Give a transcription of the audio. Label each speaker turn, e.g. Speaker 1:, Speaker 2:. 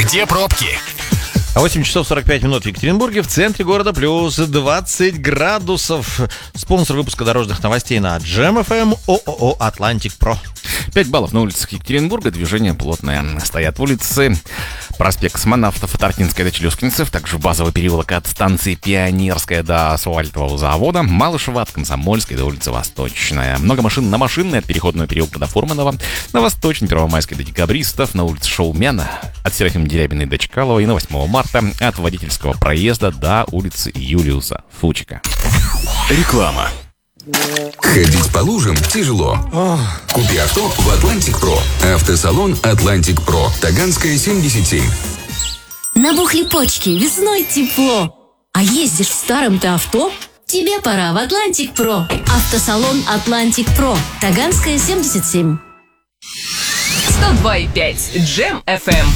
Speaker 1: Где пробки?
Speaker 2: 8 часов 45 минут в Екатеринбурге, в центре города плюс 20 градусов. Спонсор выпуска дорожных новостей на Jam FM ООО «Атлантик Про».
Speaker 3: 5 баллов на улицах Екатеринбурга, движение плотное. Стоят улицы проспект Космонавтов, Таркинская до Челюскинцев, также базовый переулок от станции Пионерская до асфальтового завода, Малышева от Комсомольской до улицы Восточная. Много машин на Машинной от переходного переулка до Фурманова, на Восточной, Первомайской до Декабристов, на улице Шоумена от Серафима Дерябиной до Чкалова и на 8 марта от Водительского проезда до улицы Юлиуса Фучика.
Speaker 1: Реклама.
Speaker 4: Ходить по лужам тяжело. Купи авто в Атлантик Про. Автосалон Атлантик Про. Таганская, 77.
Speaker 5: Набухли почки, весной тепло. А ездишь в старом-то авто? Тебе пора в Атлантик Про. Автосалон Атлантик Про. Таганская, 77.
Speaker 6: 102,5 Jam FM.